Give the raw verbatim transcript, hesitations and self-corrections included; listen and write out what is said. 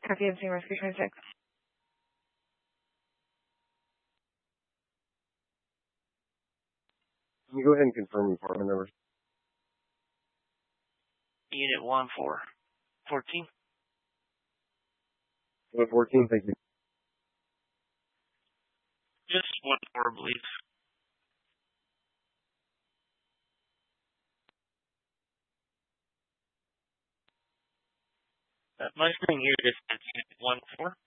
Copy of Rescue twenty-six. Can you go ahead and confirm apartment numbers? Unit one four fourteen. Unit fourteen, thank you. Just one four, I believe. Uh, my screen here just says Unit one four.